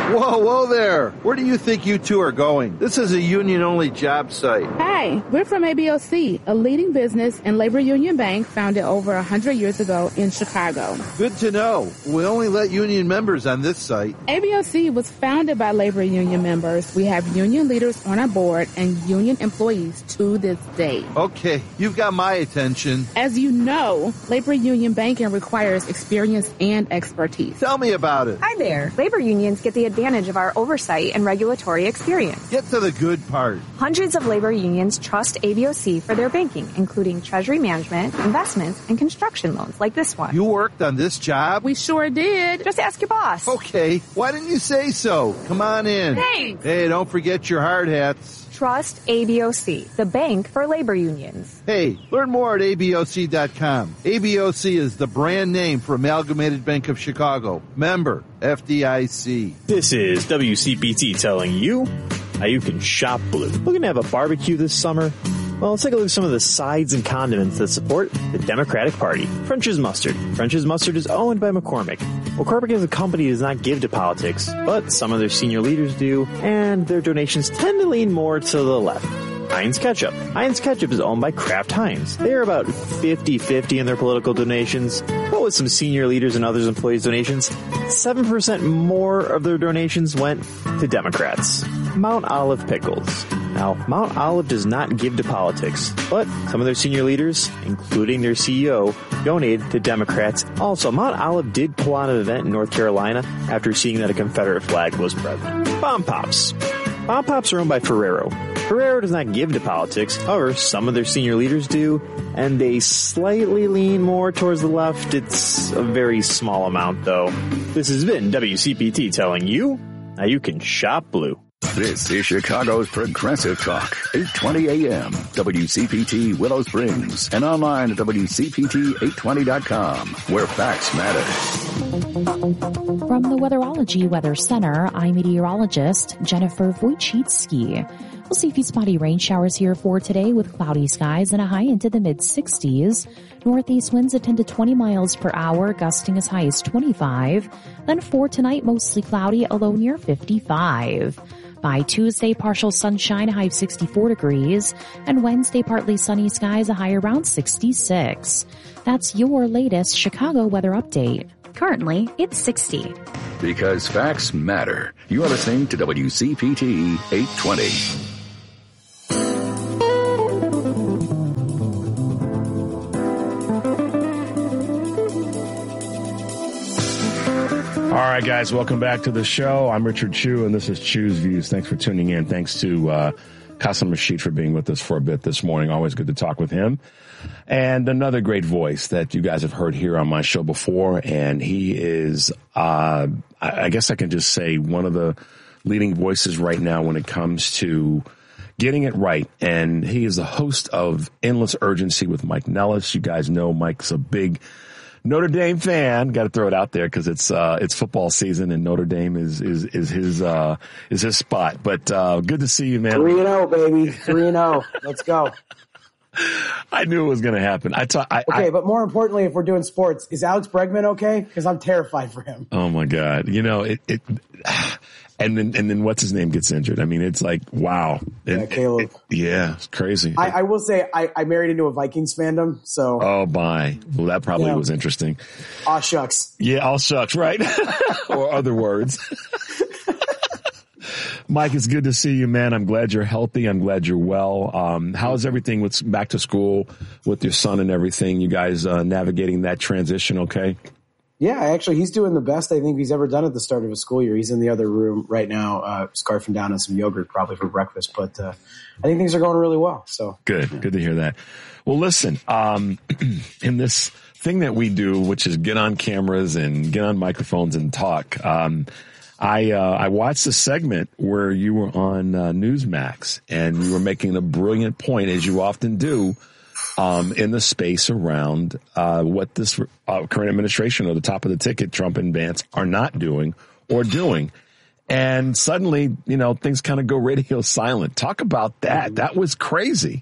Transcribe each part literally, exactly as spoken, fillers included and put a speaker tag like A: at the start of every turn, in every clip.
A: Whoa, whoa there. Where do you think you two are going? This is a union-only job site.
B: Hi, we're from A B O C, a leading business and labor union bank founded over one hundred years ago in Chicago.
A: Good to know. We only let union members on this site.
B: A B O C was founded by labor union members. We have union leaders on our board and union employees to this day.
A: Okay, you've got my attention.
B: As you know, labor union banking requires experience and expertise.
A: Tell me about it.
C: Hi there. Labor unions get the advantage of our oversight and regulatory experience.
A: Get to the good part.
C: Hundreds of labor unions trust A B O C for their banking, including treasury management, investments, and construction loans like this one.
A: You worked on this job?
B: We sure did.
C: Just ask your boss.
A: Okay. Why didn't you say so? Come on in.
C: Thanks.
A: Hey, don't forget your hard hats.
C: Trust A B O C, the bank for labor unions.
A: Hey, learn more at A B O C dot com. A B O C is the brand name for Amalgamated Bank of Chicago. Member, F D I C.
D: This is W C P T telling you how you can shop blue. Looking to have a barbecue this summer? Well, let's take a look at some of the sides and condiments that support the Democratic Party. French's Mustard. French's Mustard is owned by McCormick. McCormick as a company does not give to politics, but some of their senior leaders do, and their donations tend to lean more to the left. Heinz Ketchup. Heinz Ketchup is owned by Kraft Heinz. They are about fifty-fifty in their political donations, but with some senior leaders and others employees' donations, seven percent more of their donations went to Democrats. Mount Olive Pickles. Now, Mount Olive does not give to politics, but some of their senior leaders, including their C E O, donated to Democrats. Also, Mount Olive did pull out an event in North Carolina after seeing that a Confederate flag was present. Bomb Pops. Bomb Pops are owned by Ferrero. Ferrero does not give to politics. However, some of their senior leaders do, and they slightly lean more towards the left. It's a very small amount, though. This has been W C P T telling you how you can shop blue.
E: This is Chicago's Progressive Talk, eight twenty a m, W C P T Willow Springs, and online at W C P T eight twenty dot com, where facts matter.
F: From the Weatherology Weather Center, I'm meteorologist Jennifer Wojcicki. We'll see a few spotty rain showers here for today with cloudy skies and a high into the mid-sixties. Northeast winds at ten to twenty miles per hour, gusting as high as twenty-five. Then for tonight, mostly cloudy, a low near fifty-five. By Tuesday, partial sunshine, a high of sixty-four degrees. And Wednesday, partly sunny skies, a high around sixty-six. That's your latest Chicago weather update. Currently, it's sixty.
E: Because facts matter. You are listening to W C P T eight twenty.
G: All right, guys, welcome back to the show. I'm Richard Chu, and this is Chu's Views. Thanks for tuning in. Thanks to uh, Qasim Rashid for being with us for a bit this morning. Always good to talk with him. And another great voice that you guys have heard here on my show before, and he is, uh, I guess I can just say, one of the leading voices right now when it comes to getting it right. And he is the host of Endless Urgency with Mike Nellis. You guys know Mike's a big Notre Dame fan. Got to throw it out there because it's uh it's football season and Notre Dame is is is his uh is his spot. But uh good to see you, man.
H: Three and zero, baby. Three and zero. Let's go.
G: I knew it was going to happen. I ta- I,
H: okay,
G: I,
H: but more importantly, if we're doing sports, is Alex Bregman okay? Because I'm terrified for him.
G: Oh my God! You know it. it And then, and then what's his name gets injured. I mean, it's like, wow.
H: Yeah,
G: and,
H: Caleb.
G: It, yeah, it's crazy.
H: I, I will say I, I married into a Vikings fandom, so.
G: Oh, my. Well, that probably
H: yeah.
G: was interesting.
H: Aw, shucks.
G: Yeah, all shucks, right? Or other words. Mike, it's good to see you, man. I'm glad you're healthy. I'm glad you're well. Um, how's everything with back to school with your son and everything? You guys uh, navigating that transition okay?
H: Yeah, actually, he's doing the best I think he's ever done at the start of a school year. He's in the other room right now, uh, scarfing down on some yogurt probably for breakfast. But uh, I think things are going really well. So
G: good,
H: yeah.
G: Good to hear that. Well, listen, um, in this thing that we do, which is get on cameras and get on microphones and talk, um, I uh, I watched a segment where you were on uh, Newsmax and you were making a brilliant point, as you often do. Um, in the space around uh, what this uh, current administration or the top of the ticket, Trump and Vance, are not doing or doing. And suddenly, you know, things kind of go radio silent. Talk about that. That was crazy.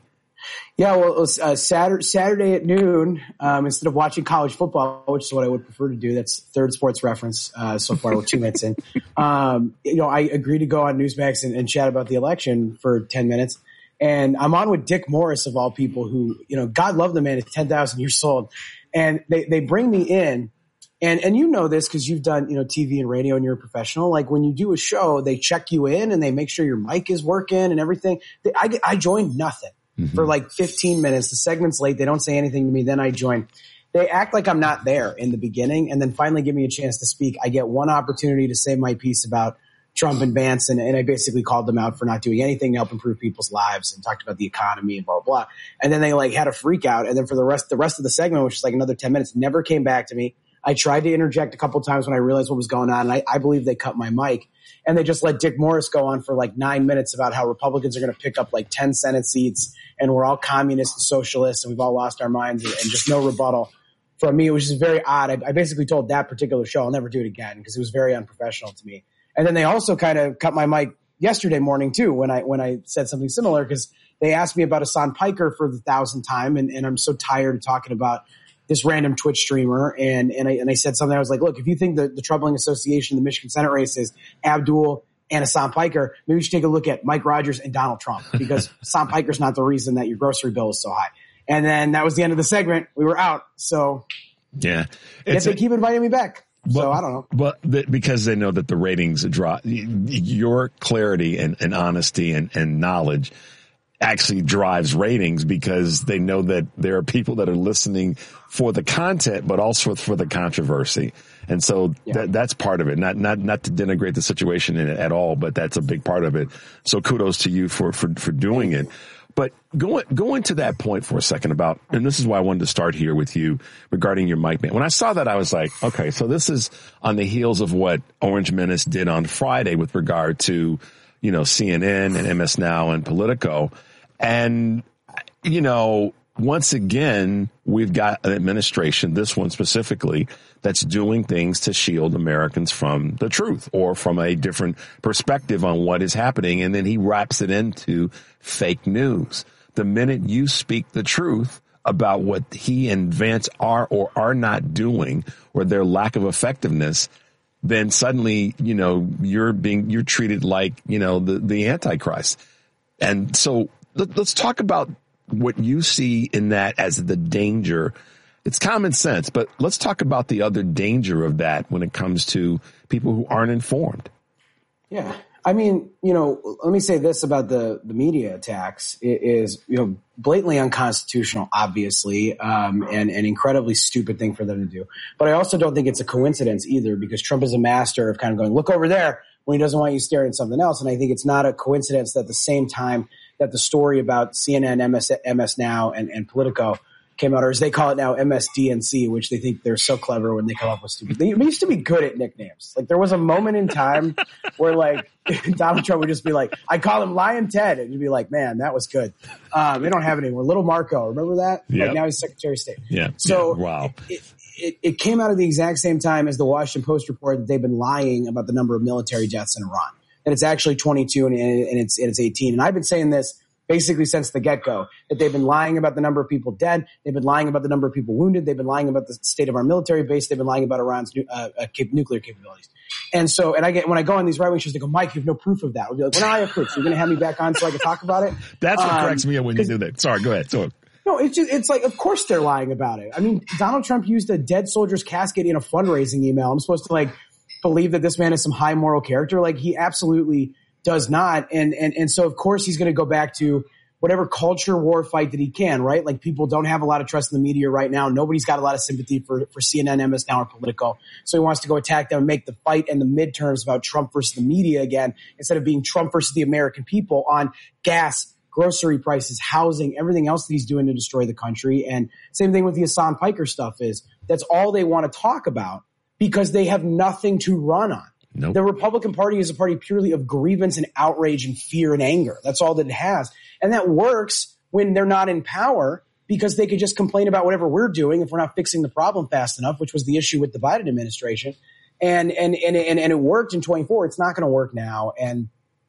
H: Yeah, well, it was uh, Saturday, Saturday at noon, um, instead of watching college football, which is what I would prefer to do. That's third sports reference uh, so far. We're two minutes in. Um, you know, I agreed to go on Newsmax and, and chat about the election for ten minutes. And I'm on with Dick Morris, of all people, who, you know, God love the man, is ten thousand years old. And they, they bring me in. And and you know this because you've done, you know, T V and radio and you're a professional. Like when you do a show, they check you in and they make sure your mic is working and everything. They, I, get, I joined nothing mm-hmm. for like fifteen minutes. The segment's late. They don't say anything to me. Then I join. They act like I'm not there in the beginning and then finally give me a chance to speak. I get one opportunity to say my piece about Trump and Vance, and, and I basically called them out for not doing anything to help improve people's lives and talked about the economy and blah, blah, blah. And then they like had a freak out. And then for the rest, the rest of the segment, which is like another ten minutes, never came back to me. I tried to interject a couple of times when I realized what was going on, and I, I believe they cut my mic. And they just let Dick Morris go on for like nine minutes about how Republicans are going to pick up like ten Senate seats, and we're all communists and socialists, and we've all lost our minds, and, and just no rebuttal from me, which is very odd. I, I basically told that particular show I'll never do it again because it was very unprofessional to me. And then they also kind of cut my mic yesterday morning too when I when I said something similar because they asked me about Hassan Piker for the thousandth time, and, and I'm so tired of talking about this random Twitch streamer. And, and I, and I said something. I was like, look, if you think the, the troubling association in the Michigan Senate race is Abdul and Hassan Piker, maybe you should take a look at Mike Rogers and Donald Trump because Hassan Piker's not the reason that your grocery bill is so high. And then that was the end of the segment. We were out. So
G: yeah,
H: yet they a, keep inviting me back.
G: But,
H: so I don't know.
G: But the, because they know that the ratings drop, your clarity and, and honesty and, and knowledge actually drives ratings because they know that there are people that are listening for the content, but also for the controversy. And so yeah. that, that's part of it. Not, not, not to denigrate the situation in it at all, but that's a big part of it. So kudos to you for, for, for doing it. But going, going to that point for a second about, and this is why I wanted to start here with you regarding your mic man. When I saw that, I was like, okay, so this is on the heels of what Orange Menace did on Friday with regard to, you know, C N N and M S Now and Politico. And, you know, once again, we've got an administration, this one specifically, that's doing things to shield Americans from the truth or from a different perspective on what is happening. And then he wraps it into fake news. The minute you speak the truth about what he and Vance are or are not doing or their lack of effectiveness, then suddenly, you know, you're being, you're treated like, you know, the, the Antichrist. And so let, let's talk about what you see in that as the danger. It's common sense, but let's talk about the other danger of that when it comes to people who aren't informed.
H: Yeah. I mean, you know, let me say this about the, the media attacks. It is, you know, blatantly unconstitutional, obviously, um, and an incredibly stupid thing for them to do. But I also don't think it's a coincidence either because Trump is a master of kind of going, look over there when he doesn't want you staring at something else. And I think it's not a coincidence that at the same time that the story about C N N, M S, M S Now, and, and Politico came out, or as they call it now, M S D N C, which they think they're so clever when they come up with stupid. They used to be good at nicknames. Like there was a moment in time where like Donald Trump would just be like, I call him Lion Ted. And you'd be like, man, that was good. Um, they don't have it anymore. Little Marco. Remember that?
G: Yep.
H: Like now he's Secretary of State.
G: Yeah.
H: So
G: yeah. Wow.
H: It, it, it came out at the exact same time as the Washington Post report that they've been lying about the number of military deaths in Iran. And it's actually twenty-two and, and it's, and it's eighteen. And I've been saying this basically since the get-go, that they've been lying about the number of people dead. They've been lying about the number of people wounded. They've been lying about the state of our military base. They've been lying about Iran's uh, uh, nuclear capabilities. And so, and I get, when I go on these right-wing shows, they go, Mike, you have no proof of that. We'll be like, well, now I have proof. So you're going to have me back on so I can talk about it?
G: That's what
H: um,
G: cracks me up when you do that. Sorry, go ahead. So,
H: no, it's just, it's like, of course they're lying about it. I mean, Donald Trump used a dead soldier's casket in a fundraising email. I'm supposed to like believe that this man is some high moral character. Like he absolutely does not. And, and, and so of course he's going to go back to whatever culture war fight that he can, right? Like people don't have a lot of trust in the media right now. Nobody's got a lot of sympathy for, for C N N, M S Now, or Politico. So he wants to go attack them and make the fight and the midterms about Trump versus the media again, instead of being Trump versus the American people on gas, grocery prices, housing, everything else that he's doing to destroy the country. And same thing with the Hassan Piker stuff is that's all they want to talk about because they have nothing to run on. Nope. The Republican Party is a party purely of grievance and outrage and fear and anger. That's all that it has. And that works when they're not in power because they could just complain about whatever we're doing if we're not fixing the problem fast enough, which was the issue with the Biden administration. And and and and, and it worked in twenty-four. It's not going to work now. And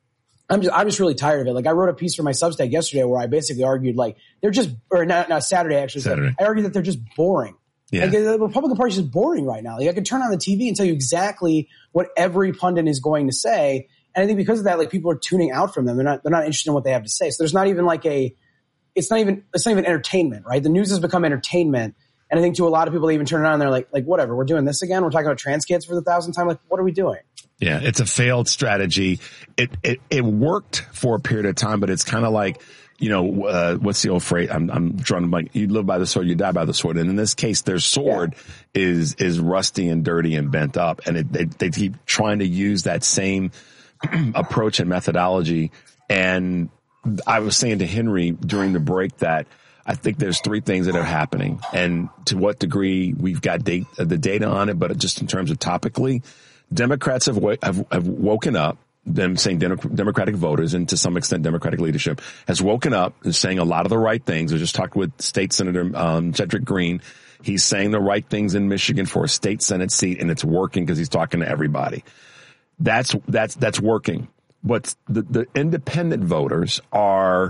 H: I'm just, I'm just really tired of it. Like I wrote a piece for my Substack yesterday where I basically argued like they're just, or not, not Saturday actually.
G: Saturday.
H: I argued that they're just boring.
G: Yeah.
H: Like the Republican Party is just boring right now. Like I could turn on the T V and tell you exactly what every pundit is going to say. And I think because of that, like people are tuning out from them. They're not, they're not interested in what they have to say. So there's not even like a, it's not even, it's not even entertainment, right? The news has become entertainment. And I think to a lot of people, they even turn it on and they're like, like, whatever, we're doing this again. We're talking about trans kids for the thousandth time. Like, what are we doing?
G: Yeah, it's a failed strategy. It it, it worked for a period of time, but it's kind of like, you know, uh, what's the old phrase? I'm, I'm trying to like, you live by the sword, you die by the sword. And in this case, their sword yeah. is, is rusty and dirty and bent up. And it, they, they keep trying to use that same approach and methodology. And I was saying to Henry during the break that I think there's three things that are happening, and to what degree we've got date, uh, the data on it, but just in terms of topically, Democrats have, w- have, have woken up, them saying Dem- Democratic voters and to some extent Democratic leadership has woken up and saying a lot of the right things. I just talked with State Senator um, Cedric Green. He's saying the right things in Michigan for a state Senate seat, and it's working because he's talking to everybody. That's that's that's working. But the, the independent voters are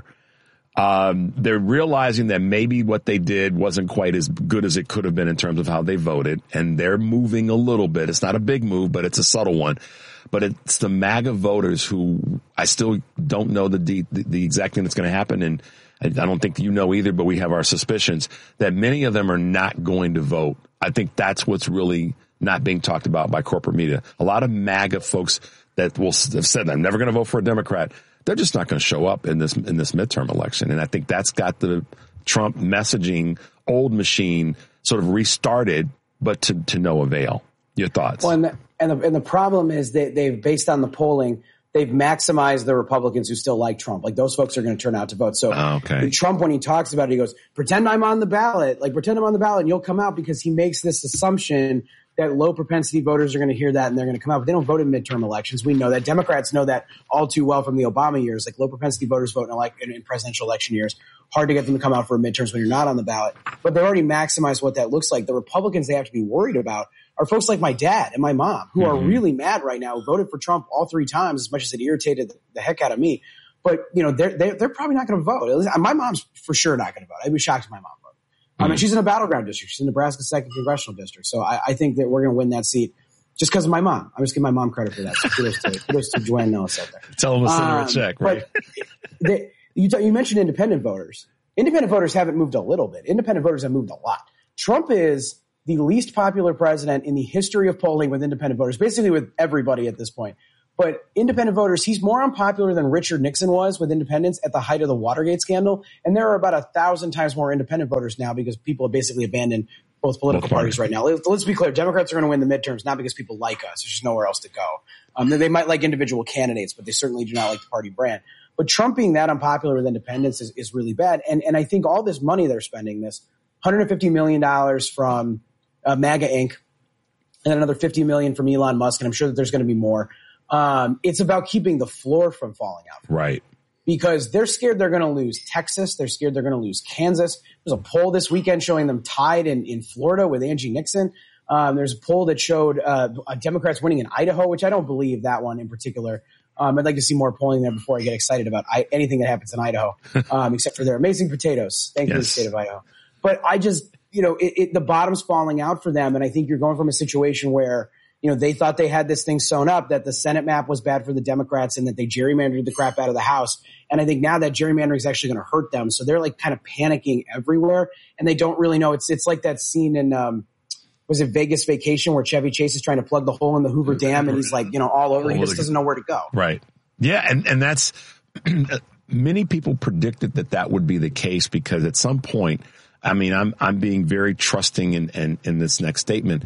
G: um, they're realizing that maybe what they did wasn't quite as good as it could have been in terms of how they voted, and they're moving a little bit. It's not a big move, but it's a subtle one. But it's the MAGA voters who I still don't know the the, the exact thing that's going to happen, and I don't think you know either, but we have our suspicions that many of them are not going to vote. I think that's what's really not being talked about by corporate media. A lot of MAGA folks that will have said, I'm never going to vote for a Democrat, they're just not going to show up in this in this midterm election. And I think that's got the Trump messaging old machine sort of restarted, but to, to no avail. Your thoughts?
H: Well, and the, and the, and the problem is that they've, based on the polling, they've maximized the Republicans who still like Trump. Like those folks are going to turn out to vote. So
G: oh, okay.
H: Trump, when he talks about it, he goes, pretend I'm on the ballot, like pretend I'm on the ballot and you'll come out, because he makes this assumption that low propensity voters are going to hear that and they're going to come out. But they don't vote in midterm elections. We know that. Democrats know that all too well from the Obama years. Like low propensity voters vote in, elect- in, in presidential election years. Hard to get them to come out for midterms when you're not on the ballot. But they've already maximized what that looks like. The Republicans they have to be worried about are folks like my dad and my mom, who mm-hmm. are really mad right now, who voted for Trump all three times, as much as it irritated the heck out of me. But, you know, they're, they're, they're probably not going to vote. My mom's for sure not going to vote. I'd be shocked if my mom voted. Mm-hmm. I mean, she's in a battleground district. She's in Nebraska's second congressional district. So I, I think that we're going to win that seat just because of my mom. I'm just giving my mom credit for that. So kudos to, kudos to Joanne Nellis out there.
G: Tell them to send her
H: um,
G: a check, right?
H: They, you, t- you mentioned independent voters. Independent voters haven't moved a little bit. Independent voters have moved a lot. Trump is the least popular president in the history of polling with independent voters, basically with everybody at this point. But independent voters, he's more unpopular than Richard Nixon was with independents at the height of the Watergate scandal. And there are about a thousand times more independent voters now because people have basically abandoned both political parties right now. Let's be clear. Democrats are going to win the midterms, not because people like us. There's just nowhere else to go. Um, they might like individual candidates, but they certainly do not like the party brand. But Trump being that unpopular with independents is, is really bad. And, and I think all this money they're spending, this one hundred fifty million dollars from uh, MAGA Incorporated, and then another fifty million dollars from Elon Musk, and I'm sure that there's going to be more. Um, it's about keeping the floor from falling out.
G: Right.
H: Because they're scared they're going to lose Texas. They're scared they're going to lose Kansas. There's a poll this weekend showing them tied in, in Florida with Angie Nixon. Um, there's a poll that showed uh, Democrats winning in Idaho, which I don't believe that one in particular. Um, I'd like to see more polling there before I get excited about I, anything that happens in Idaho, um, except for their amazing potatoes. Thank yes. you, the state of Idaho. But I just, you know, it, it, the bottom's falling out for them. And I think you're going from a situation where, you know, they thought they had this thing sewn up, that the Senate map was bad for the Democrats and that they gerrymandered the crap out of the House. And I think now that gerrymandering is actually going to hurt them. So they're like kind of panicking everywhere and they don't really know. It's, it's like that scene in, um, was it Vegas Vacation where Chevy Chase is trying to plug the hole in the Hoover Dam and he's like, you know, all over. He just doesn't know where to go.
G: Right. Yeah. And, and that's many people predicted that that would be the case because at some point, I mean, I'm, I'm being very trusting in, in, in this next statement.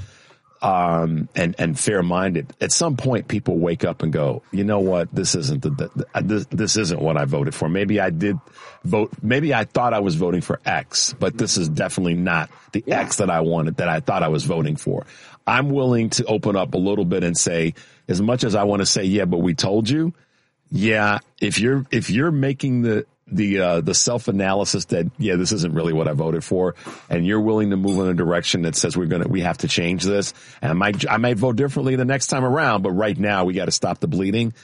G: Um, and, and fair minded. At some point, people wake up and go, you know what? This isn't the, the, the this, this isn't what I voted for. Maybe I did vote. Maybe I thought I was voting for X, but this is definitely not the yeah. X that I wanted, that I thought I was voting for. I'm willing to open up a little bit and say, as much as I want to say, yeah, but we told you. Yeah. If you're, if you're making the, the, uh, the self-analysis that, yeah, this isn't really what I voted for. And you're willing to move in a direction that says we're going to, we have to change this. And I might, I might vote differently the next time around, but right now we got to stop the bleeding.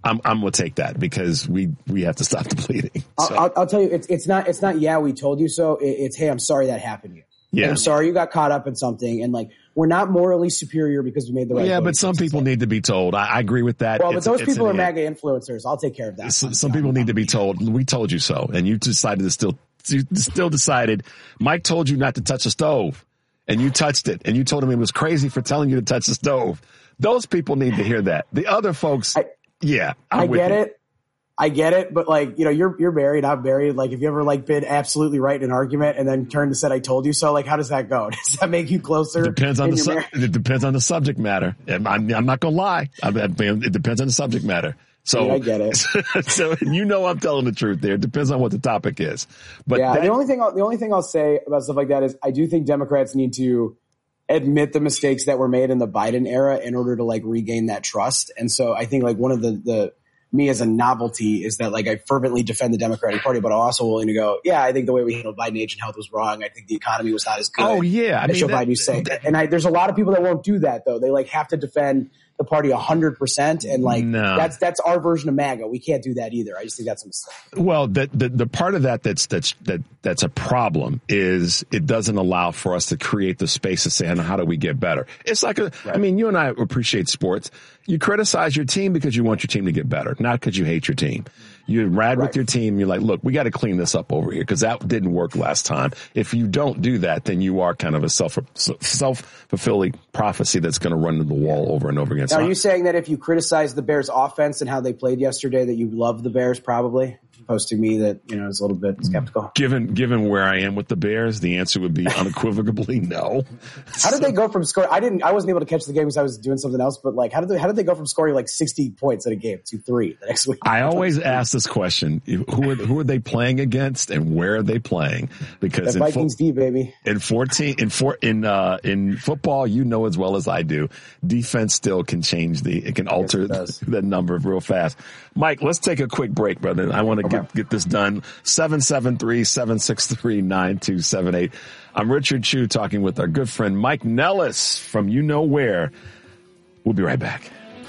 G: I'm, I'm going to take that because we, we have to stop the bleeding. So.
H: I'll, I'll tell you, it's, it's not, it's not, yeah, we told you so. It, it's, hey, I'm sorry that happened to you.
G: Yeah.
H: I'm sorry you got caught up in something. And like, we're not morally superior because we made the right
G: Yeah,
H: choice.
G: but some people need to be told. I, I agree with that.
H: Well,
G: it's,
H: but those people are
G: an,
H: MAGA influencers. I'll take care of that.
G: Some, some people need to be told, we told you so. And you decided to still, you still decided, Mike told you not to touch the stove and you touched it and you told him it was crazy for telling you to touch the stove. Those people need to hear that. The other folks,
H: I,
G: yeah. I'm
H: I
G: with
H: get
G: you.
H: it. I get it, but like, you know, you're, you're married, I'm married. Like, if you ever like been absolutely right in an argument and then turned and said, I told you so, like, how does that go? Does that make you closer?
G: It depends on the, su-
H: marriage?
G: it depends on the subject matter. I'm, I'm, I'm not going to lie. I, I mean, it depends on the subject matter. So
H: yeah, I get it.
G: So you know, I'm telling the truth there. It depends on what the topic is. But
H: yeah,
G: that,
H: the only thing, I'll, the only thing I'll say about stuff like that is I do think Democrats need to admit the mistakes that were made in the Biden era in order to like regain that trust. And so I think like one of the, the, me as a novelty is that like I fervently defend the Democratic Party, but I'm also willing to go, yeah, I think the way we handled Biden age and health was wrong. I think the economy was not as good.
G: Oh yeah. I
H: as
G: mean,
H: Joe
G: that,
H: Biden used to say. And I, there's a lot of people that won't do that though. They like have to defend the party a hundred percent. And like,
G: no.
H: that's, that's our version of MAGA. We can't do that either. I just think that's a mistake.
G: Well, the, the, the part of that that's, that's, that, that's a problem is it doesn't allow for us to create the space to say, how do we get better? It's like a, right. I mean, you and I appreciate sports. You criticize your team because you want your team to get better, not because you hate your team. You ride right. with your team. You're like, look, we got to clean this up over here because that didn't work last time. If you don't do that, then you are kind of a self self fulfilling prophecy that's going to run into the wall over and over again.
H: Now, so are you saying that if you criticize the Bears offense and how they played yesterday, that you love the Bears probably? Opposed to me that, you know, is a little bit skeptical.
G: Given given where I am with the Bears, the answer would be unequivocally no.
H: How did so, they go from score? I didn't. I wasn't able to catch the game because I was doing something else. But like, how did they? How did they go from scoring like sixty points in a game to three the next week?
G: I always ask this question: Who are who are they playing against, and where are they playing? Because
H: the Vikings fo- D baby
G: in fourteen in four in uh, in football, you know as well as I do, defense still can change the it can alter yes, it the number real fast. Mike, let's take a quick break, brother. I want to okay. get get this done. seven seven three, seven six three, nine two seven eight. I'm Richard Chu talking with our good friend Mike Nellis from You Know Where. We'll be right back.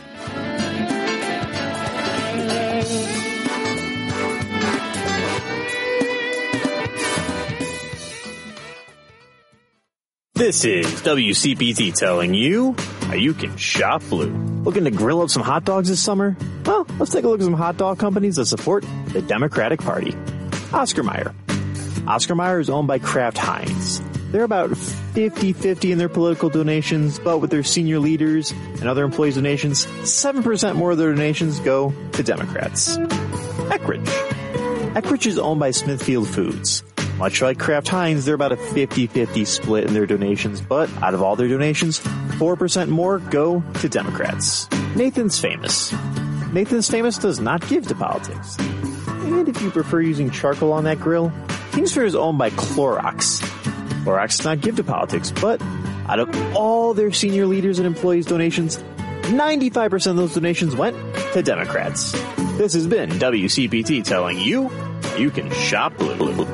D: This is W C P T telling you how you can shop blue. Looking to grill up some hot dogs this summer? Well, let's take a look at some hot dog companies that support the Democratic Party. Oscar Mayer. Oscar Mayer is owned by Kraft Heinz. They're about fifty-fifty in their political donations, but with their senior leaders and other employees' donations, seven percent more of their donations go to Democrats. Eckrich. Eckrich is owned by Smithfield Foods. Much like Kraft Heinz, they're about a fifty-fifty split in their donations, but out of all their donations, four percent more go to Democrats. Nathan's Famous. Nathan's Famous does not give to politics. And if you prefer using charcoal on that grill, Kingsford is owned by Clorox. Clorox does not give to politics, but out of all their senior leaders and employees' donations, ninety-five percent of those donations went to Democrats. This has been W C P T telling you you can shop blue.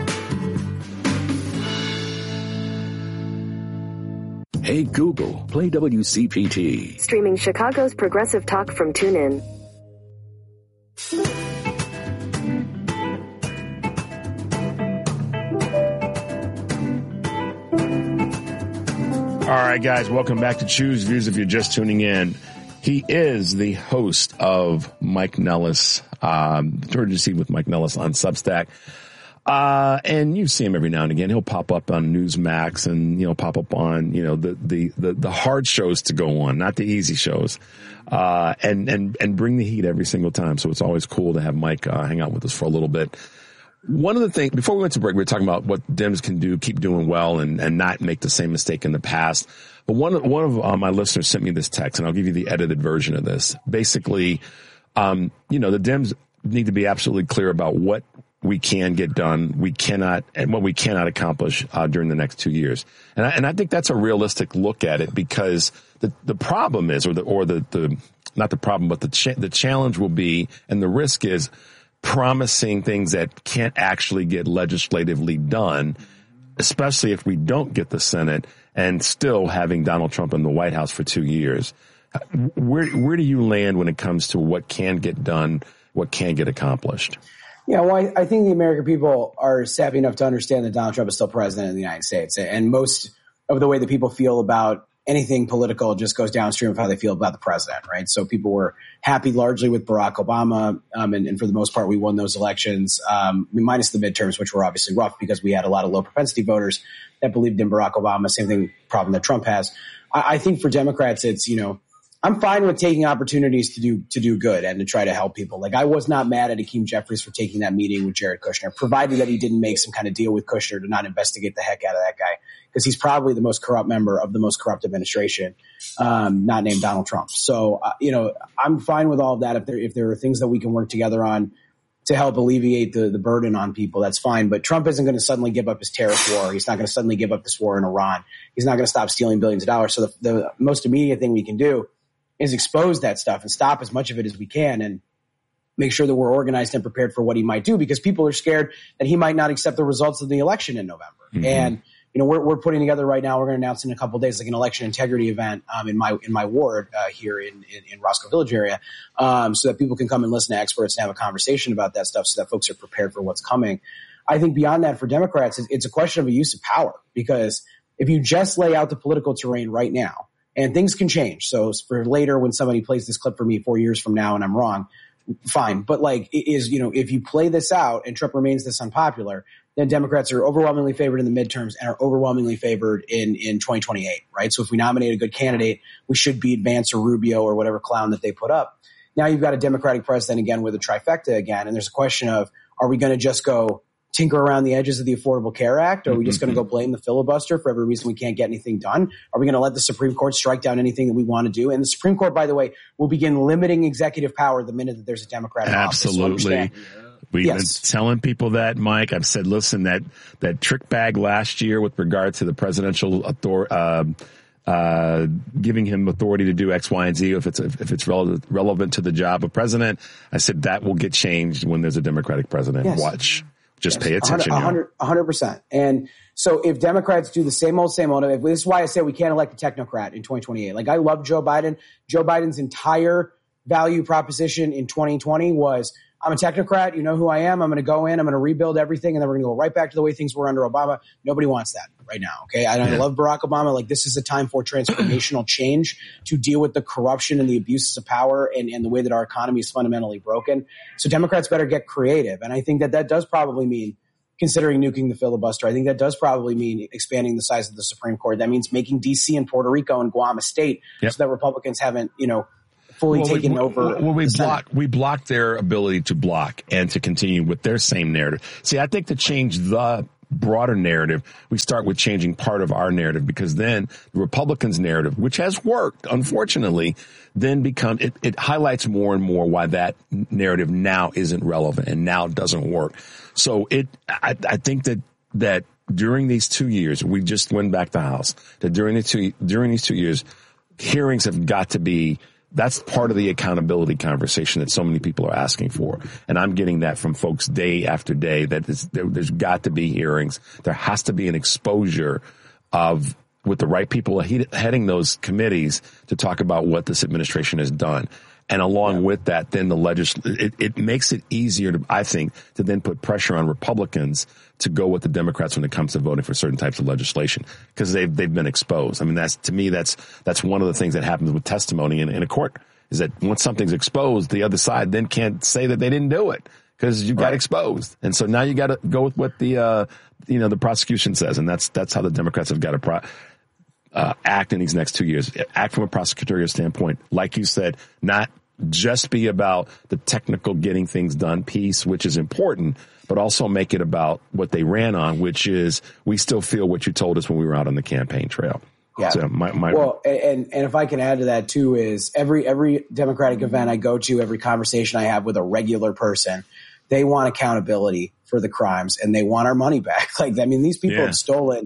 E: Hey Google, play W C P T.
I: Streaming Chicago's progressive talk from TuneIn.
G: All right, guys, welcome back to Choose Views if you're just tuning in. He is the host of Mike Nellis, um, Urgency with Mike Nellis on Substack. Uh, and you see him every now and again. He'll pop up on Newsmax and, you know, pop up on, you know, the, the, the, the hard shows to go on, not the easy shows, uh, and, and, and bring the heat every single time. So it's always cool to have Mike, uh, hang out with us for a little bit. One of the things, before we went to break, we were talking about what Dems can do, keep doing well and, and not make the same mistake in the past. But one of, one of uh, my listeners sent me this text, and I'll give you the edited version of this. Basically, um, you know, the Dems need to be absolutely clear about what we can get done, we cannot, and what we cannot accomplish uh, during the next two years. And I, and I think that's a realistic look at it, because the the problem is, or the or the, the not the problem, but the cha- the challenge will be, and the risk is promising things that can't actually get legislatively done, especially if we don't get the Senate, and still having Donald Trump in the White House for two years. Where where do you land when it comes to what can get done, what can get accomplished?
H: Yeah, well, I, I think the American people are savvy enough to understand that Donald Trump is still president of the United States. And most of the way that people feel about anything political just goes downstream of how they feel about the president, right? So people were happy largely with Barack Obama, um, and, and for the most part, we won those elections, um, minus the midterms, which were obviously rough because we had a lot of low propensity voters that believed in Barack Obama. Same thing, problem that Trump has. I, I think for Democrats, it's, you know, I'm fine with taking opportunities to do to do good and to try to help people. Like, I was not mad at Hakeem Jeffries for taking that meeting with Jared Kushner, provided that he didn't make some kind of deal with Kushner to not investigate the heck out of that guy, because he's probably the most corrupt member of the most corrupt administration, um, not named Donald Trump. So, uh, you know, I'm fine with all of that. If there if there are things that we can work together on to help alleviate the, the burden on people, that's fine. But Trump isn't going to suddenly give up his terrorist war. He's not going to suddenly give up this war in Iran. He's not going to stop stealing billions of dollars. So the, the most immediate thing we can do is expose that stuff and stop as much of it as we can and make sure that we're organized and prepared for what he might do, because people are scared that he might not accept the results of the election in November. Mm-hmm. And, you know, we're, we're putting together right now, we're going to announce in a couple of days, like an election integrity event, um, in my, in my ward, uh, here in, in, in Roscoe Village area, um, so that people can come and listen to experts and have a conversation about that stuff so that folks are prepared for what's coming. I think beyond that, for Democrats, it's a question of a use of power, because if you just lay out the political terrain right now, and things can change. So for later, when somebody plays this clip for me four years from now and I'm wrong, fine. But like, it is, you know, if you play this out and Trump remains this unpopular, then Democrats are overwhelmingly favored in the midterms and are overwhelmingly favored in, in twenty twenty-eight, right? So if we nominate a good candidate, we should beat Vance or Rubio or whatever clown that they put up. Now you've got a Democratic president again with a trifecta again. And there's a question of, are we going to just go tinker around the edges of the Affordable Care Act? Or are we just going to go blame the filibuster for every reason we can't get anything done? Are we going to let the Supreme Court strike down anything that we want to do? And the Supreme Court, by the way, will begin limiting executive power the minute that there's a Democrat in office.
G: Absolutely. So We've
H: yes.
G: been telling people that, Mike. I've said, listen, that, that trick bag last year with regard to the presidential authority, uh, uh, giving him authority to do X, Y, and Z if it's, if it's relevant, relevant to the job of president, I said that will get changed when there's a Democratic president.
H: Yes.
G: Watch. Just
H: yes.
G: pay attention.
H: one hundred percent. And so if Democrats do the same old, same old, this is why I say we can't elect a technocrat in twenty twenty-eight. Like, I love Joe Biden. Joe Biden's entire value proposition in twenty twenty was, I'm a technocrat. You know who I am. I'm going to go in. I'm going to rebuild everything. And then we're going to go right back to the way things were under Obama. Nobody wants that right now. Okay. I, I love Barack Obama. Like, this is a time for transformational change to deal with the corruption and the abuses of power and, and the way that our economy is fundamentally broken. So Democrats better get creative. And I think that that does probably mean considering nuking the filibuster. I think that does probably mean expanding the size of the Supreme Court. That means making D C and Puerto Rico and Guam a state, yep. so that Republicans haven't, you know, fully well, taken
G: we,
H: over.
G: Well, we block, we block their ability to block and to continue with their same narrative. See, I think to change the broader narrative, we start with changing part of our narrative, because then the Republicans' narrative, which has worked, unfortunately, then become, it, it highlights more and more why that narrative now isn't relevant and now doesn't work. So it, I, I think that, that during these two years, we just went back to the House, that during the two, during these two years, hearings have got to be, that's part of the accountability conversation that so many people are asking for. And I'm getting that from folks day after day, that there, there's got to be hearings. There has to be an exposure of, with the right people heading those committees, to talk about what this administration has done. And along yeah. with that, then the legis- it, it makes it easier to, I think, to then put pressure on Republicans to go with the Democrats when it comes to voting for certain types of legislation, because they've, they've been exposed. I mean, that's, to me, that's, that's one of the things that happens with testimony in, in a court, is that once something's exposed, the other side then can't say that they didn't do it because you got right. exposed. And so now you got to go with what the, uh, you know, the prosecution says. And that's, that's how the Democrats have got to pro- uh, act in these next two years, act from a prosecutorial standpoint. Like you said, not just be about the technical getting things done piece, which is important, but also make it about what they ran on, which is, we still feel what you told us when we were out on the campaign trail.
H: Yeah.
G: So my, my,
H: well, and, and if I can add to that too, is every, every Democratic event I go to, every conversation I have with a regular person, they want accountability for the crimes and they want our money back. Like, I mean, these people yeah. have stolen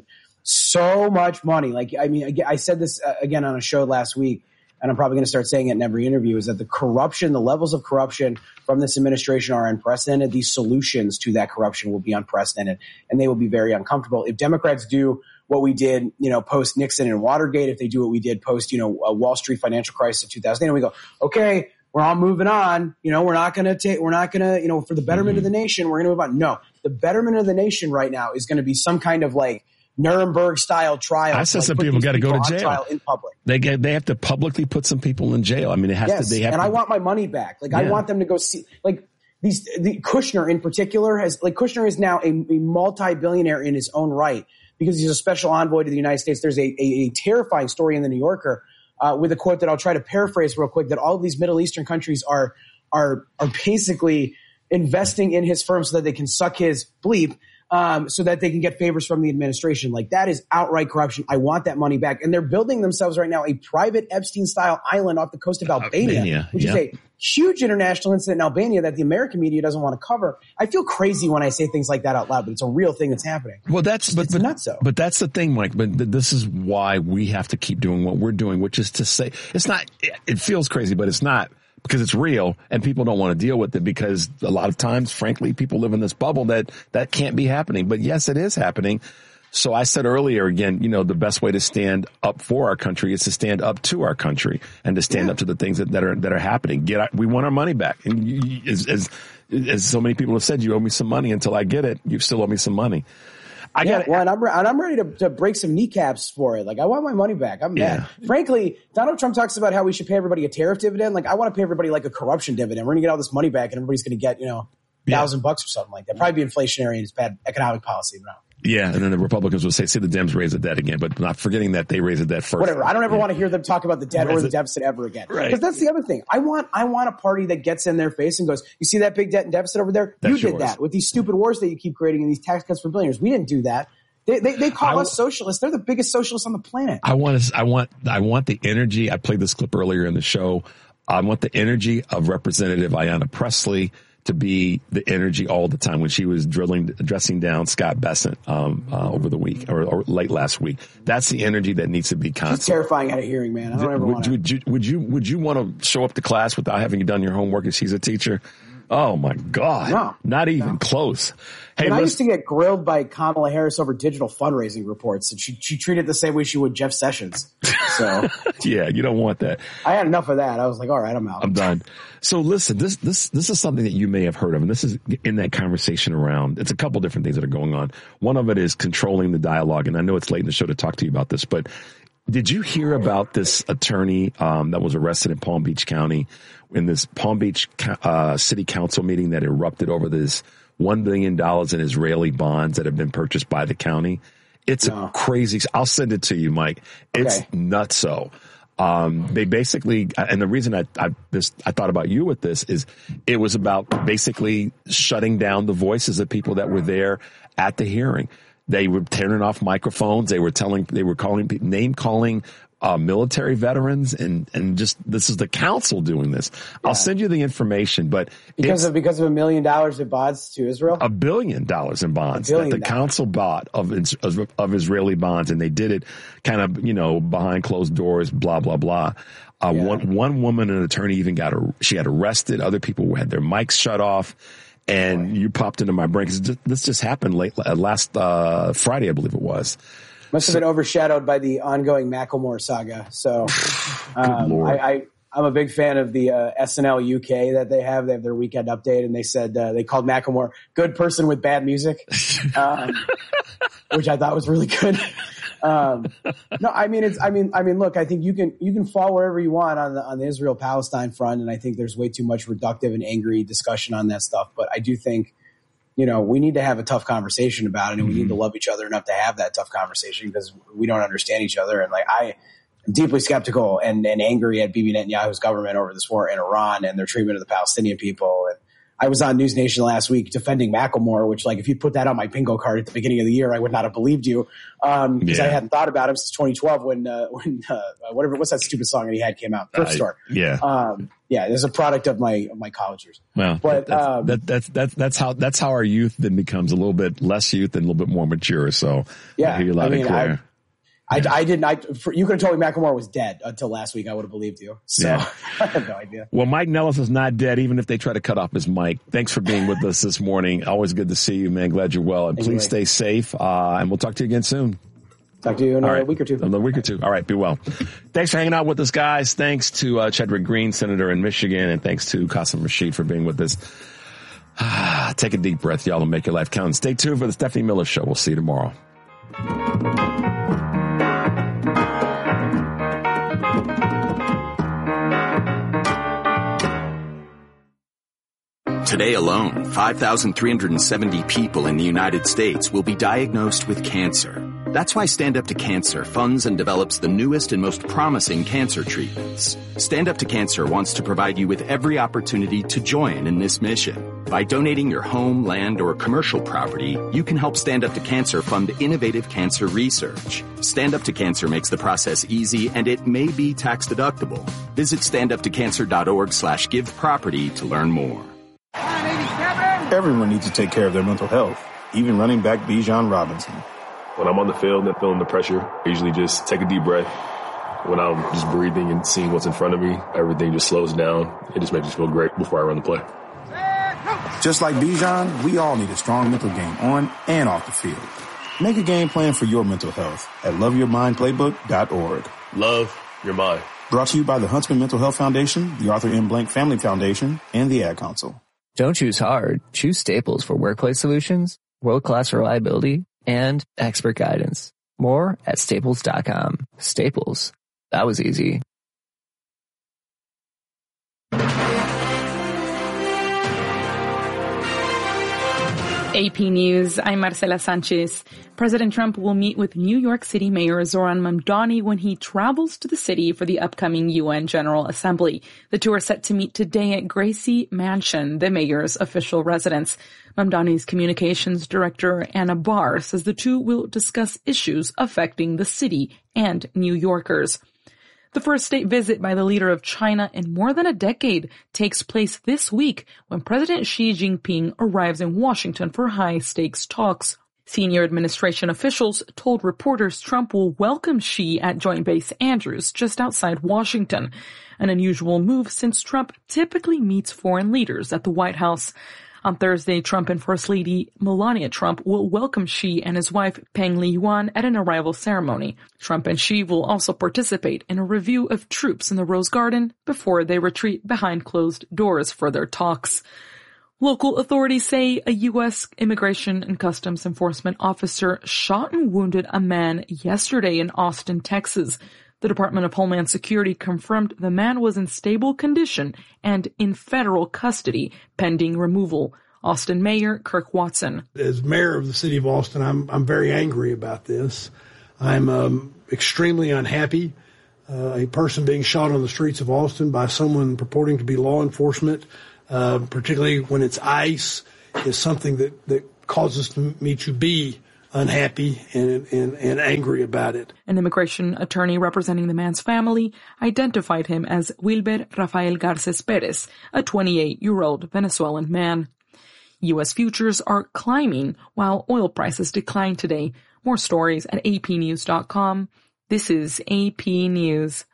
H: so much money. Like, I mean, I said this again on a show last week, and I'm probably going to start saying it in every interview, is that the corruption, the levels of corruption from this administration are unprecedented. These solutions to that corruption will be unprecedented, and they will be very uncomfortable. If Democrats do what we did, you know, post Nixon and Watergate, if they do what we did post, you know, a Wall Street financial crisis of two thousand eight, and we go, okay, we're all moving on. You know, we're not going to take, we're not going to, you know, for the betterment mm-hmm. of the nation, we're going to move on. No, the betterment of the nation right now is going to be some kind of like Nuremberg style trial.
G: I said
H: like
G: some people got to go to jail.
H: Trial in public.
G: They get, they have to publicly put some people in jail. I mean, it has
H: yes,
G: to, they have
H: and
G: to,
H: I want my money back. Like,
G: yeah.
H: I want them to go see, like, these, the Kushner in particular has, like, Kushner is now a, a multi-billionaire in his own right because he's a special envoy to the United States. There's a, a, a terrifying story in the New Yorker, uh, with a quote that I'll try to paraphrase real quick, that all of these Middle Eastern countries are, are, are basically investing in his firm so that they can suck his bleep, um, so that they can get favors from the administration. Like, that is outright corruption. I want that money back. And they're building themselves right now a private Epstein-style island off the coast of Albania, Albania which yep. is a huge international incident in Albania that the American media doesn't want to cover. I feel crazy when I say things like that out loud, but it's a real thing that's happening.
G: Well, that's but,
H: it's
G: but,
H: nuts, though.
G: But that's the thing, Mike. But th- this is why we have to keep doing what we're doing, which is to say it's not. It feels crazy, but it's not. Because it's real and people don't want to deal with it because a lot of times, frankly, people live in this bubble that that can't be happening. But yes, it is happening. So I said earlier, again, you know, the best way to stand up for our country is to stand up to our country and to stand yeah. up to the things that, that are that are happening. Get our, we want our money back. And you, as, as as so many people have said, you owe me some money. Until I get it, you still owe me some money. I
H: yeah,
G: got
H: well, and I'm, and I'm ready to, to break some kneecaps for it. Like, I want my money back. I'm
G: yeah.
H: mad. Frankly, Donald Trump talks about how we should pay everybody a tariff dividend. Like, I want to pay everybody like a corruption dividend. We're going to get all this money back and everybody's going to get, you know, a thousand bucks or something like that. Probably be inflationary and it's bad economic policy. But no.
G: Yeah, and then the Republicans will say, see, the Dems raise the debt again, but not forgetting that they raised the debt first.
H: Whatever. I don't ever
G: yeah.
H: want to hear them talk about the debt raise or the deficit ever again. Right. Because that's the other thing. I want I want a party that gets in their face and goes, you see that big debt and deficit over there? That's you did yours. That with these stupid wars that you keep creating and these tax cuts for billionaires. We didn't do that. They, they, they call I, us socialists. They're the biggest socialists on the planet.
G: I want to, I want, I want the energy. I played this clip earlier in the show. I want the energy of Representative Ayanna Pressley to be the energy all the time when she was drilling, dressing down Scott Bessent, um, uh, over the week or, or late last week. That's the energy that needs to be constant.
H: It's terrifying at a hearing, man. I don't ever
G: would,
H: want to.
G: Would you, would you, would you want to show up to class without having done your homework if she's a teacher? Oh my God.
H: No,
G: not even
H: no.
G: close. Hey,
H: and I used to get grilled by Kamala Harris over digital fundraising reports, and she she treated it the same way she would Jeff Sessions. So
G: yeah, you don't want that.
H: I had enough of that. I was like, all right, I'm out.
G: I'm done. So listen, this this this is something that you may have heard of, and this is in that conversation around. It's a couple different things that are going on. One of it is controlling the dialogue, and I know it's late in the show to talk to you about this, but did you hear about this attorney um, that was arrested in Palm Beach County in this Palm Beach uh, City Council meeting that erupted over this one billion dollars in Israeli bonds that have been purchased by the county? It's no. crazy. I'll send it to you, Mike. It's okay. nutso. Um, they basically, and the reason I, I, this, I thought about you with this is it was about basically shutting down the voices of people that were there at the hearing. They were turning off microphones. They were telling, they were calling, name calling, uh, military veterans and, and just, this is the council doing this. Yeah. I'll send you the information, but
H: because of, because of a million dollars in bonds to Israel,
G: a billion dollars in bonds that the dollars. council bought of, of, of Israeli bonds. And they did it kind of, you know, behind closed doors, blah, blah, blah. Uh, yeah. one, one woman, an attorney even got, a, she had arrested. Other people had their mics shut off. And you popped into my brain because this just happened late uh, last uh, Friday, I believe it was.
H: Must have been overshadowed by the ongoing Macklemore saga. So um, I, I, I'm a big fan of the uh, S N L U K that they have. They have their weekend update, and they said uh, they called Macklemore "good person with bad music," um, which I thought was really good. Um, no, I mean, it's, I mean, I mean, look, I think you can, you can fall wherever you want on the, on the Israel Palestine front. And I think there's way too much reductive and angry discussion on that stuff. But I do think, you know, we need to have a tough conversation about it, and we need to love each other enough to have that tough conversation because we don't understand each other. And like, I am deeply skeptical and, and angry at Bibi Netanyahu's government over this war in Iran and their treatment of the Palestinian people. And I was on News Nation last week defending Macklemore, which, like, if you put that on my bingo card at the beginning of the year, I would not have believed you because um, yeah. I hadn't thought about him since twenty twelve when, uh, when uh, whatever, what's that stupid song that he had came out? Thrift uh, Store.
G: Yeah.
H: Um, yeah, it was a product of my of my college years.
G: Well,
H: but
G: that's,
H: um,
G: that, that's that's that's how that's how our youth then becomes a little bit less youth and a little bit more mature. So
H: yeah,
G: I hear you loud
H: I mean,
G: and clear.
H: I, I, I didn't. I for, you could have told me Macklemore was dead until last week. I would have believed you. So yeah. I have no idea.
G: Well, Mike Nellis is not dead, even if they try to cut off his mic. Thanks for being with us this morning. Always good to see you, man. Glad you're well, and anyway. Please stay safe. Uh, and we'll talk to you again soon.
H: Talk to you in
G: All
H: a
G: right.
H: week or two.
G: A week or two. All right. Be well. Thanks for hanging out with us, guys. Thanks to uh, Chadwick Green, Senator in Michigan, and thanks to Qasim Rashid for being with us. Take a deep breath, y'all, and make your life count. Stay tuned for the Stephanie Miller Show. We'll see you tomorrow.
J: Today alone, five thousand three hundred seventy people in the United States will be diagnosed with cancer. That's why Stand Up to Cancer funds and develops the newest and most promising cancer treatments. Stand Up to Cancer wants to provide you with every opportunity to join in this mission. By donating your home, land, or commercial property, you can help Stand Up to Cancer fund innovative cancer research. Stand Up to Cancer makes the process easy, and it may be tax deductible. Visit standuptocancer.org slash give property to learn more.
K: Everyone needs to take care of their mental health, even running back Bijan Robinson.
L: When I'm on the field and feeling the pressure, I usually just take a deep breath. When I'm just breathing and seeing what's in front of me, everything just slows down. It just makes me feel great before I run the play.
K: Just like Bijan, we all need a strong mental game on and off the field. Make a game plan for your mental health at love your mind playbook dot org.
L: Love your mind.
K: Brought to you by the Huntsman Mental Health Foundation, the Arthur M. Blank Family Foundation, and the Ad Council.
M: Don't choose hard. Choose Staples for workplace solutions, world-class reliability, and expert guidance. More at staples dot com. Staples. That was easy.
N: A P News, I'm Marcela Sanchez. President Trump will meet with New York City Mayor Zoran Mamdani when he travels to the city for the upcoming U N General Assembly. The two are set to meet today at Gracie Mansion, the mayor's official residence. Mamdani's communications director, Anna Barr, says the two will discuss issues affecting the city and New Yorkers. The first state visit by the leader of China in more than a decade takes place this week when President Xi Jinping arrives in Washington for high-stakes talks. Senior administration officials told reporters Trump will welcome Xi at Joint Base Andrews just outside Washington, an unusual move since Trump typically meets foreign leaders at the White House. On Thursday, Trump and First Lady Melania Trump will welcome Xi and his wife Peng Liyuan at an arrival ceremony. Trump and Xi will also participate in a review of troops in the Rose Garden before they retreat behind closed doors for their talks. Local authorities say a U S Immigration and Customs Enforcement officer shot and wounded a man yesterday in Austin, Texas. The Department of Homeland Security confirmed the man was in stable condition and in federal custody pending removal. Austin Mayor Kirk Watson.
O: As mayor of the city of Austin, I'm I'm very angry about this. I'm um, extremely unhappy. Uh, a person being shot on the streets of Austin by someone purporting to be law enforcement, uh, particularly when it's ICE, is something that, that causes me to be unhappy and, and, and angry about it.
N: An immigration attorney representing the man's family identified him as Wilber Rafael Garces Perez, a twenty-eight-year-old Venezuelan man. U S futures are climbing while oil prices decline today. More stories at A P news dot com. This is A P News.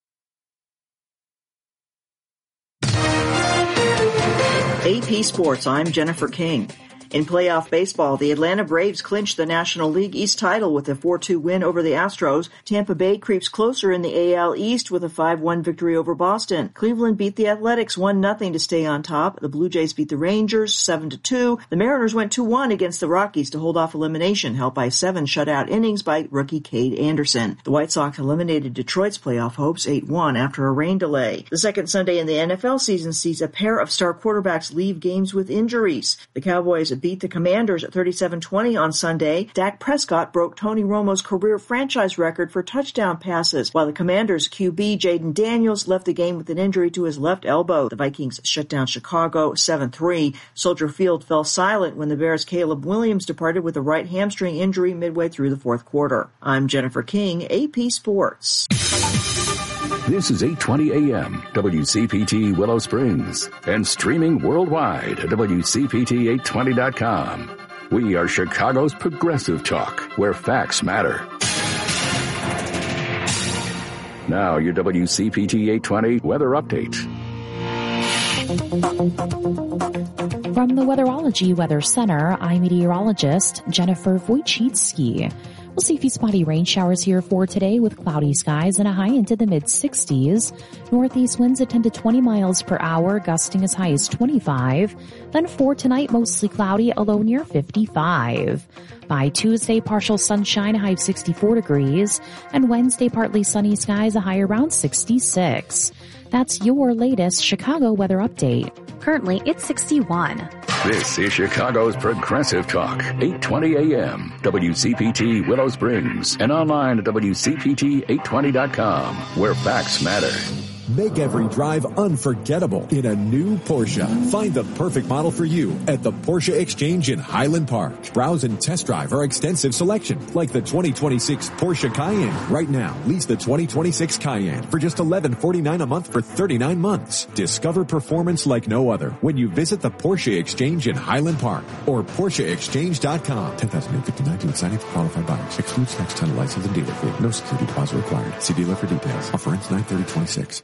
P: A P Sports, I'm Jennifer King. In playoff baseball, the Atlanta Braves clinched the National League East title with a four two win over the Astros. Tampa Bay creeps closer in the A L East with a five one victory over Boston. Cleveland beat the Athletics one nothing to stay on top. The Blue Jays beat the Rangers seven to two. The Mariners went two one against the Rockies to hold off elimination, helped by seven shutout innings by rookie Cade Anderson. The White Sox eliminated Detroit's playoff hopes eight one after a rain delay. The second Sunday in the N F L season sees a pair of star quarterbacks leave games with injuries. The Cowboys beat the Commanders at thirty-seven twenty on Sunday. Dak Prescott broke Tony Romo's career franchise record for touchdown passes, while the Commanders' Q B Jaden Daniels left the game with an injury to his left elbow. The Vikings shut down Chicago seven three. Soldier Field fell silent when the Bears' Caleb Williams departed with a right hamstring injury midway through the fourth quarter. I'm Jennifer King, A P Sports.
E: This is eight twenty A M, W C P T Willow Springs, and streaming worldwide at W C P T eight twenty dot com. We are Chicago's progressive talk, where facts matter. Now, your W C P T eight twenty weather update.
F: From the Weatherology Weather Center, I'm meteorologist Jennifer Wojcicki. We'll see a few spotty rain showers here for today with cloudy skies and a high into the mid sixties. Northeast winds at ten to twenty miles per hour, gusting as high as twenty-five. Then for tonight, mostly cloudy, a low near fifty-five. By Tuesday, partial sunshine, a high of sixty-four degrees. And Wednesday, partly sunny skies, a high around sixty-six. That's your latest Chicago weather update.
Q: Currently, it's sixty-one.
E: This is Chicago's Progressive Talk, eight twenty A M, W C P T Willow Springs, and online at W C P T eight twenty dot com, where facts matter.
R: Make every drive unforgettable in a new Porsche. Find the perfect model for you at the Porsche Exchange in Highland Park. Browse and test drive our extensive selection, like the twenty twenty-six Porsche Cayenne. Right now, lease the twenty twenty-six Cayenne for just eleven forty-nine a month for thirty-nine months. Discover performance like no other when you visit the Porsche Exchange in Highland Park or Porsche Exchange dot com. ten thousand eight hundred fifty-nine to signing for qualified buyers. Excludes tax, title, license, and dealer fee. No security deposit required. See dealer for details. Offer ends nine thirty twenty-six.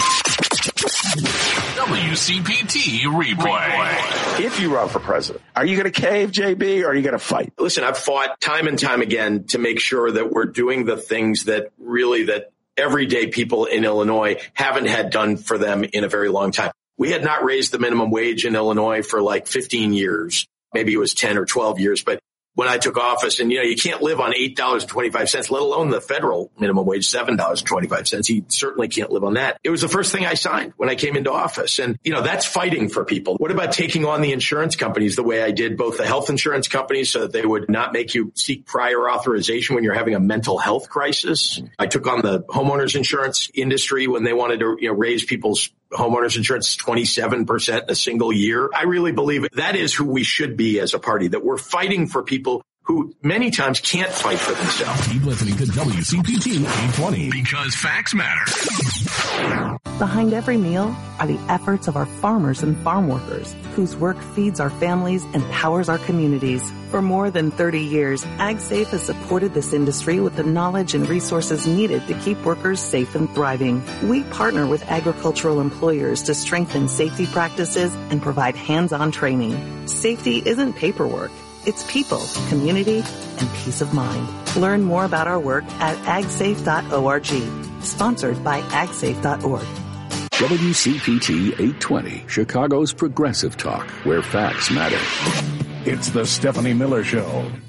S: W C P T replay.
T: If you run for president, are you going to cave, J B, or are you going to fight?
U: Listen, I've fought time and time again to make sure that we're doing the things that really that everyday people in Illinois haven't had done for them in a very long time. We had not raised the minimum wage in Illinois for like fifteen years. Maybe it was ten or twelve years, but when I took office, and, you know, you can't live on eight dollars and twenty-five cents, let alone the federal minimum wage, seven dollars and twenty-five cents. He certainly can't live on that. It was the first thing I signed when I came into office. And, you know, that's fighting for people. What about taking on the insurance companies the way I did, both the health insurance companies, so that they would not make you seek prior authorization when you're having a mental health crisis? I took on the homeowners insurance industry when they wanted to, you know, raise people's homeowners insurance twenty-seven percent in a single year. I really believe that is who we should be as a party, that we're fighting for people who many times can't fight for themselves.
S: Keep listening to W C P T eight twenty because facts matter.
V: Behind every meal are the efforts of our farmers and farm workers whose work feeds our families and powers our communities. For more than thirty years, AgSafe has supported this industry with the knowledge and resources needed to keep workers safe and thriving. We partner with agricultural employers to strengthen safety practices and provide hands-on training. Safety isn't paperwork. It's people, community, and peace of mind. Learn more about our work at ag safe dot org. Sponsored by ag safe dot org.
E: W C P T eight twenty, Chicago's Progressive Talk, where facts matter.
S: It's the Stephanie Miller Show.